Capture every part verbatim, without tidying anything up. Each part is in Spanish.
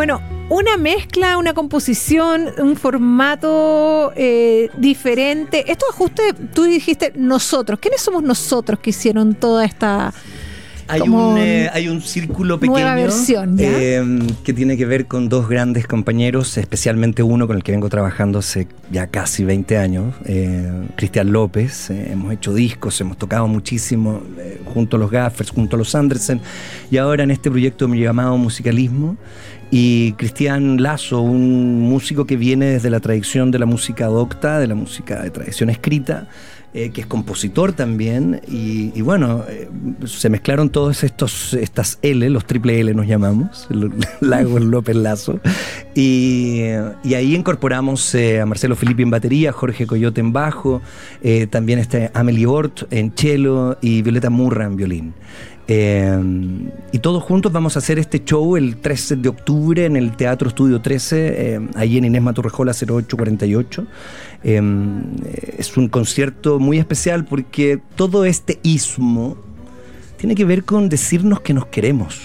Bueno, una mezcla, una composición, un formato eh, diferente. Estos ajustes, tú dijiste nosotros. ¿Quiénes somos nosotros que hicieron toda esta... Hay un, eh, hay un círculo pequeño nueva versión, ¿ya? Eh, que tiene que ver con dos grandes compañeros, especialmente uno con el que vengo trabajando hace ya casi veinte años, eh, Cristian López. Eh, hemos hecho discos, hemos tocado muchísimo eh, junto a los Gaffers, junto a los Andersen, y ahora en este proyecto llamado Musicalismo. Y Cristian Lazo, un músico que viene desde la tradición de la música docta, de la música de tradición escrita, Eh, que es compositor también, y, y bueno, eh, se mezclaron todos estos, estas L, los triple L nos llamamos, Lagos, López, Lazo, y, y ahí incorporamos eh, a Marcelo Filippi en batería, Jorge Coyote en bajo, eh, también está Amelie Ort en cello y Violeta Murra en violín. Eh, y todos juntos vamos a hacer este show el trece de octubre en el Teatro Estudio trece, eh, ahí en Inés Maturrejola cero ocho cuarenta y ocho. Eh, es un concierto muy especial porque todo este istmo tiene que ver con decirnos que nos queremos,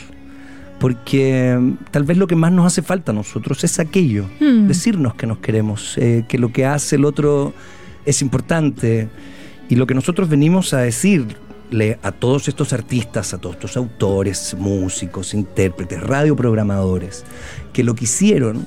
porque tal vez lo que más nos hace falta a nosotros es aquello, hmm. decirnos que nos queremos, eh, que lo que hace el otro es importante, y lo que nosotros venimos a decirle a todos estos artistas, a todos estos autores, músicos, intérpretes, radioprogramadores, que lo que hicieron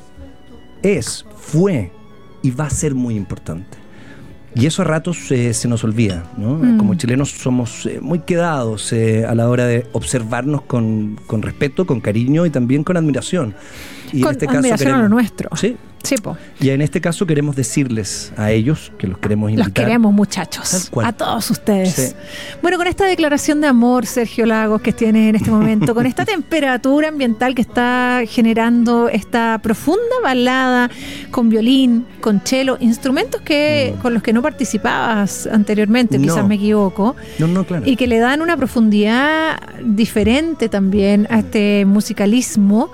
es, fue y va a ser muy importante. Y eso a ratos eh, se nos olvida, ¿no? Mm. Como chilenos somos eh, muy quedados eh, a la hora de observarnos con, con respeto, con cariño y también con admiración. Y con en este admiración caso queremos, a lo nuestro. Sí. Sí, po. Y en este caso queremos decirles a ellos que los queremos invitar. Los queremos, muchachos, a todos ustedes. Sí. Bueno, con esta declaración de amor, Sergio Lagos, que tienes en este momento, con esta temperatura ambiental que está generando esta profunda balada con violín, con cello, instrumentos que mm. con los que no participabas anteriormente, no. quizás me equivoco, no, no, claro. y que le dan una profundidad diferente también a este musicalismo.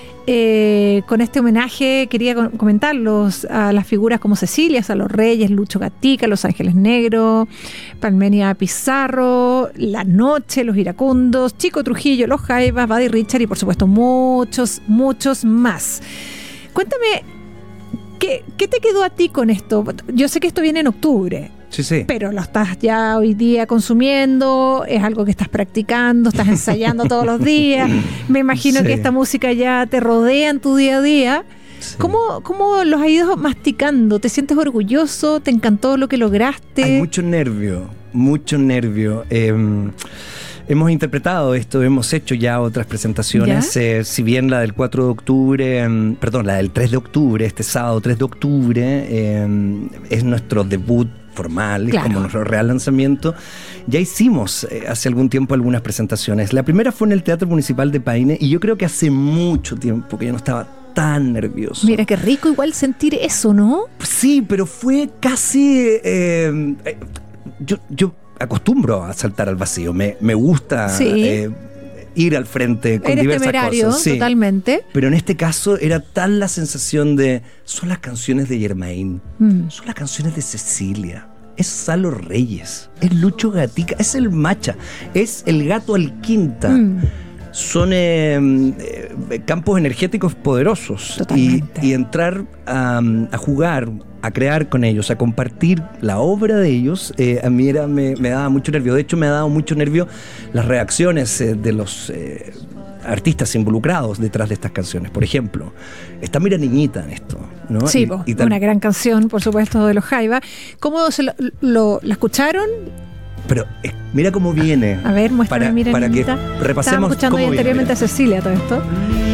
Eh, con este homenaje quería comentarlos a las figuras como Cecilia, a los Reyes, Lucho Gatica, Los Ángeles Negros, Palmenia Pizarro, La Noche, Los Iracundos, Chico Trujillo, Los Jaivas, Buddy Richard y por supuesto muchos, muchos más. Cuéntame, ¿qué, qué te quedó a ti con esto? Yo sé que esto viene en octubre. Sí, sí. Pero lo estás ya hoy día consumiendo, es algo que estás practicando, estás ensayando todos los días. Me imagino sí. que esta música ya te rodea en tu día a día. Sí. ¿Cómo, ¿Cómo los has ido masticando? ¿Te sientes orgulloso? ¿Te encantó lo que lograste? Hay mucho nervio, mucho nervio. Eh, hemos interpretado esto, hemos hecho ya otras presentaciones. Eh, si bien la del cuatro de octubre, eh, perdón, la del tres de octubre, este sábado tres de octubre, eh, es nuestro debut formal, claro. como nuestro real lanzamiento. Ya hicimos eh, hace algún tiempo algunas presentaciones. La primera fue en el Teatro Municipal de Paine, y yo creo que hace mucho tiempo que yo no estaba tan nervioso. Mira, qué rico igual sentir eso, ¿no? Sí, pero fue casi... Eh, eh, yo, yo acostumbro a saltar al vacío. Me, me gusta... Sí. Eh, ir al frente con Eres diversas temerario, cosas. Sí. Totalmente. Pero en este caso era tal la sensación de... Son las canciones de Germain, mm. son las canciones de Cecilia, es Salo Reyes, es Lucho Gatica, es el Macha, es el Gato Alquinta. Mm. Son eh, eh, campos energéticos poderosos. Y, y entrar a, a jugar, a crear con ellos, a compartir la obra de ellos, eh, a mí era, me, me daba mucho nervio. De hecho, me ha dado mucho nervio las reacciones eh, de los eh, artistas involucrados detrás de estas canciones. Por ejemplo, está Mira Niñita en esto, ¿no? Sí, y, y tal... una gran canción, por supuesto, de los Jaivas. ¿Cómo se lo, lo, la escucharon? Pero eh, mira cómo viene. A ver, muéstrame, para, Mira para Niñita. que repasemos. Estábamos escuchando cómo anteriormente viene, a Cecilia todo esto.